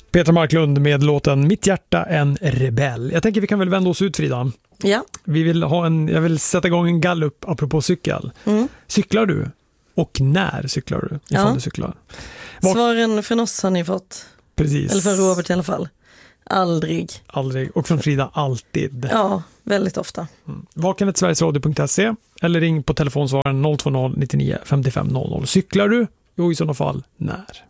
Petra Marklund med låten Mitt hjärta en rebell. Jag tänker vi kan väl vända oss ut, Frida. Ja. Jag vill sätta igång en gallup apropå cykel. Cyklar du? Och när cyklar du? Ifall du cyklar. Svaren från oss har ni fått. Precis. Eller från Robert i alla fall. Aldrig. Och från Frida alltid. Ja, väldigt ofta. Vakenhetsverigesradio.se eller ring på telefonsvaren 020 99 55 00. Cyklar du? Jo, i sådana fall när?